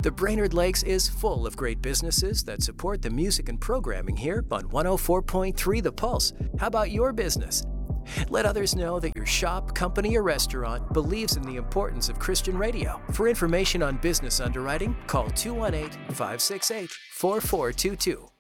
The Brainerd Lakes is full of great businesses that support the music and programming here on 104.3 The Pulse. How about your business? Let others know that your shop, company, or restaurant believes in the importance of Christian radio. For information on business underwriting, call 218-568-4422.